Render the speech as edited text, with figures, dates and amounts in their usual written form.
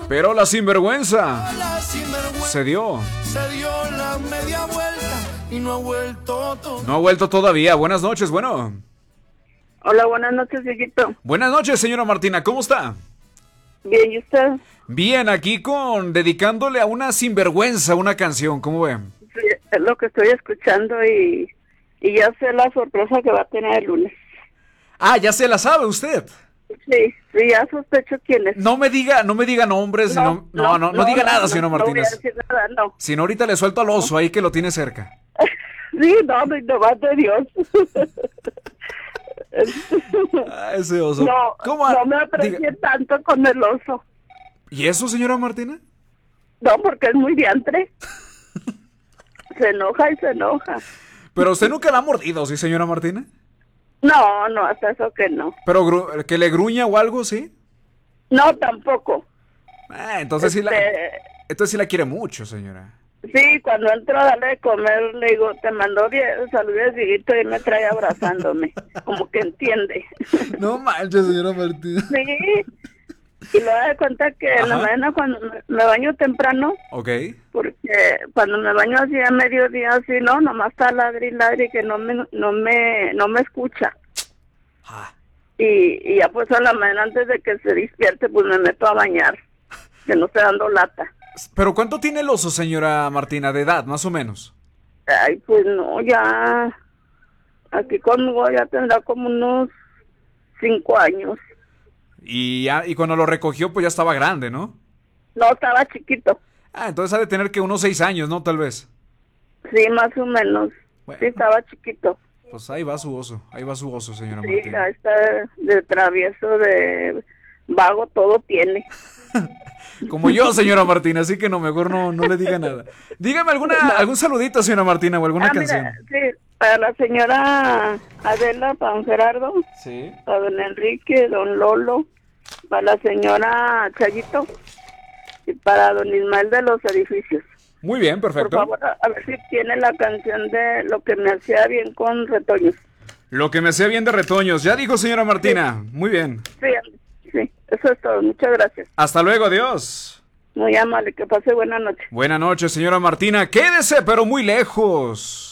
Pero la sinvergüenza La sinvergüenza se dio. se dio la media vuelta y no ha vuelto todo. No ha vuelto todavía. Buenas noches, bueno. Hola, buenas noches, viejito. Buenas noches, señora Martina, ¿cómo está? Bien, ¿y usted? Bien, aquí dedicándole a una sinvergüenza una canción, ¿cómo ve? Sí, es lo que estoy escuchando y ya sé la sorpresa que va a tener el lunes. Ah, ya se la sabe usted. Sí, ya sospecho quién es. No me diga nombres, no diga nada, señora Martínez. No voy a decir nada, no. Si no, ahorita le suelto al oso ahí que lo tiene cerca. Sí, no más de Dios. Ah, ese oso. No, ¿Cómo? no me aprecié tanto con el oso. ¿Y eso, señora Martina? No, porque es muy diantre. Se enoja y se enoja. Pero usted nunca la ha mordido, ¿sí, señora Martina? No, hasta eso que no. Pero que le gruña o algo, ¿sí? No, tampoco. Entonces sí la quiere mucho, señora. Sí, cuando entro a darle de comer, le digo, te mandó saludos, Dieguito, y me trae abrazándome, como que entiende. No manches, señora Martina. Sí, y luego de cuenta que en la mañana cuando me baño temprano, Ok. porque cuando me baño así a mediodía, así, no, nomás está ladri que no me escucha. Ah. Y ya pues a la mañana antes de que se despierte, pues me meto a bañar, que no esté dando lata. ¿Pero cuánto tiene el oso, señora Martina, de edad, más o menos? Ay, pues no, ya, aquí conmigo ya tendrá como unos 5 años. Y cuando lo recogió, pues ya estaba grande, ¿no? No, estaba chiquito. Ah, entonces ha de tener que unos 6 años, ¿no? Tal vez. Sí, más o menos. Bueno. Sí, estaba chiquito. Pues ahí va su oso, señora Sí, Martina. ahí está de travieso, de vago, todo tiene. Como yo, señora Martina, así que mejor no le diga nada. Dígame algún saludito, señora Martina, o alguna canción. Mira, sí, para la señora Adela, para don Gerardo, Sí. para don Enrique, don Lolo, para la señora Chayito y para don Ismael de los Edificios. Muy bien, perfecto. Por favor, a ver si tiene la canción de Lo que me hacía bien con Retoños. Lo que me hacía bien de retoños. Ya dijo, señora Martina. Sí. Muy bien. Sí, eso es todo. Muchas gracias. Hasta luego, adiós. Muy amable, que pase buena noche. Buena noche, señora Martina. Quédese, pero muy lejos.